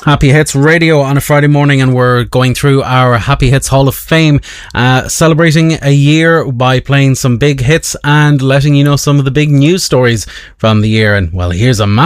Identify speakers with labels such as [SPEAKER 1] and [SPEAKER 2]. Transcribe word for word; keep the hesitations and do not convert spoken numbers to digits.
[SPEAKER 1] Happy Hits Radio on a Friday morning, and we're going through our Happy Hits Hall of Fame, uh, celebrating a year by playing some big hits and letting you know some of the big news stories from the year. And well, here's a massive